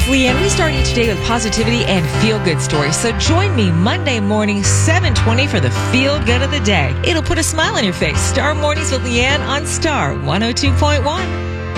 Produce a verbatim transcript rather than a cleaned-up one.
Leanne. We start each day with positivity and feel-good stories. So join me Monday morning, seven twenty for the feel-good of the day. It'll put a smile on your face. Star Mornings with Leanne on Star one oh two point one.